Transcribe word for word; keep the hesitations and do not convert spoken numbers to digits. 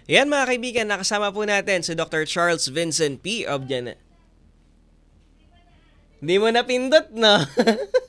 Ayan mga kaibigan, nakasama po natin si Doctor Charles Vincent P. of Jan... Hindi mo napindot, no?